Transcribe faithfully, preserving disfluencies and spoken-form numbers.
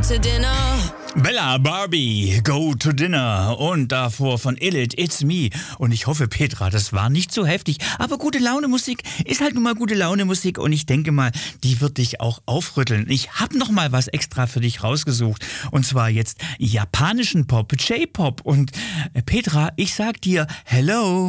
to dinner. Bella Barbie, Go to Dinner und davor von Illit, It's Me. Und ich hoffe, Petra, das war nicht so heftig, aber gute Laune Musik ist halt nun mal gute Laune Musik und ich denke mal, die wird dich auch aufrütteln. Ich habe noch mal was extra für dich rausgesucht und zwar jetzt japanischen Pop, J-Pop und äh, Petra, ich sag dir Hello.